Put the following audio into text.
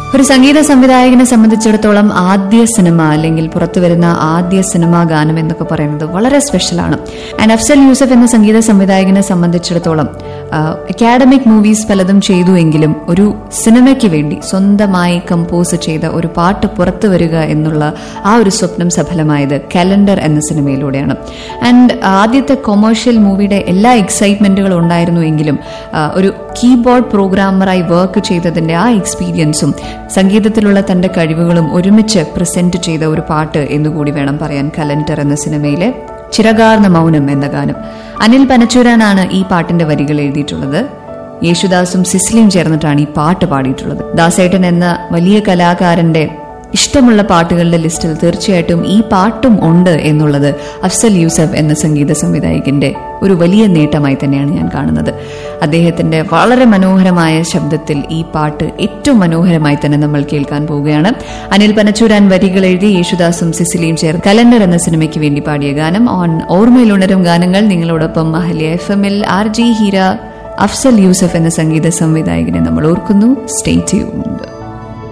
ഒരു സംഗീത സംവിധായകനെ സംബന്ധിച്ചിടത്തോളം ആദ്യ സിനിമ അല്ലെങ്കിൽ പുറത്തു വരുന്ന ആദ്യ സിനിമാ ഗാനം എന്നൊക്കെ പറയുന്നത് വളരെ സ്പെഷ്യലാണ്. ആൻഡ് അഫ്സൽ യൂസഫ് എന്ന സംഗീത സംവിധായകനെ സംബന്ധിച്ചിടത്തോളം അക്കാഡമിക് മൂവീസ് പലതും ചെയ്തുവെങ്കിലും ഒരു സിനിമയ്ക്ക് വേണ്ടി സ്വന്തമായി കമ്പോസ് ചെയ്ത ഒരു പാട്ട് പുറത്തു വരിക എന്നുള്ള ആ ഒരു സ്വപ്നം സഫലമായത് കലണ്ടർ എന്ന സിനിമയിലൂടെയാണ്. ആൻഡ് ആദ്യത്തെ കൊമേഴ്ഷ്യൽ മൂവിയുടെ എല്ലാ എക്സൈറ്റ്മെന്റുകളും ഉണ്ടായിരുന്നുവെങ്കിലും ഒരു കീബോർഡ് പ്രോഗ്രാമറായി വർക്ക് ചെയ്തതിന്റെ ആ എക്സ്പീരിയൻസും സംഗീതത്തിലുള്ള തന്റെ കഴിവുകളും ഒരുമിച്ച് പ്രസന്റ് ചെയ്ത ഒരു പാട്ട് എന്നുകൂടി വേണം പറയാൻ കലണ്ടർ എന്ന സിനിമയിലെ ചിറകാർന്ന മൗനം എന്ന ഗാനം. അനിൽ പനച്ചൂരാനാണ് ഈ പാട്ടിന്റെ വരികൾ എഴുതിയിട്ടുള്ളത്. യേശുദാസും സിസ്ലിയും ചേർന്നിട്ടാണ് ഈ പാട്ട് പാടിയിട്ടുള്ളത്. ദാസേട്ടൻ എന്ന വലിയ കലാകാരന്റെ ഇഷ്ടമുള്ള പാട്ടുകളുടെ ലിസ്റ്റിൽ തീർച്ചയായിട്ടും ഈ പാട്ടും ഉണ്ട് എന്നുള്ളത് അഫ്സൽ യൂസഫ് എന്ന സംഗീത സംവിധായകന്റെ ഒരു വലിയ നേട്ടമായി തന്നെയാണ് ഞാൻ കാണുന്നത്. അദ്ദേഹത്തിന്റെ വളരെ മനോഹരമായ ശബ്ദത്തിൽ ഈ പാട്ട് ഏറ്റവും മനോഹരമായി തന്നെ നമ്മൾ കേൾക്കാൻ പോവുകയാണ്. അനിൽ പനച്ചൂരാൻ വരികൾ എഴുതി യേശുദാസും സിസിലിയും ചേർന്ന് കലണ്ടർ എന്ന സിനിമയ്ക്ക് വേണ്ടി പാടിയ ഗാനം ഓൺ ഓർമ്മയിലുണരും ഗാനങ്ങൾ. നിങ്ങളോടൊപ്പം അഹല്യ FM-ൽ RJ ഹീര. അഫ്സൽ യൂസഫ് എന്ന സംഗീത സംവിധായകനെ നമ്മൾ ഓർക്കുന്നു. Stay tuned.